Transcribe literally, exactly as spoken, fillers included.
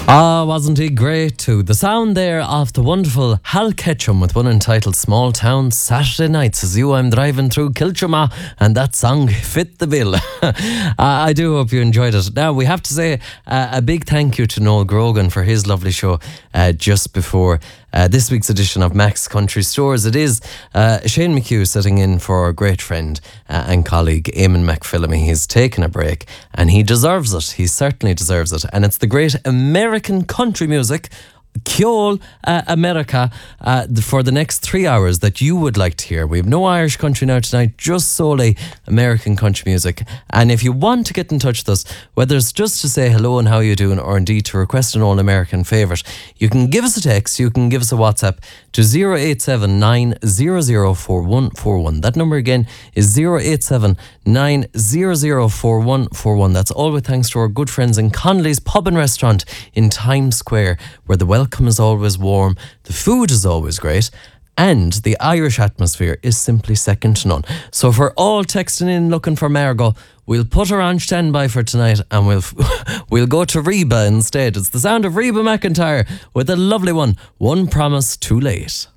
Ah, wasn't he great too? The sound there of the wonderful Hal Ketchum with one entitled Small Town Saturday Nights as you I'm driving through Kiltrema, and that song fit the bill. uh, I do hope you enjoyed it. Now we have to say uh, a big thank you to Noel Grogan for his lovely show uh, just before uh, this week's edition of Mac's Country Stores. It is uh, Shane McHugh sitting in for our great friend uh, and colleague Eamon McPhillamy. He's taken a break and he deserves it. He certainly deserves it. And it's the great American country music, Kjol uh, America, uh, for the next three hours that you would like to hear. We have no Irish country now tonight, just solely American country music. And if you want to get in touch with us, whether it's just to say hello and how you're doing, or indeed to request an all-American favourite, you can give us a text, you can give us a WhatsApp to zero eight seven nine zero zero four one four one. That number again is zero eight seven nine zero zero four one four one. That's all with thanks to our good friends in Connolly's Pub and Restaurant in Times Square, where the welcome is always warm, the food is always great, and the Irish atmosphere is simply second to none. So for all texting in looking for Margot, we'll put her on standby for tonight and we'll we'll go to Reba instead. It's the sound of Reba McEntire with a lovely one, One Promise Too Late.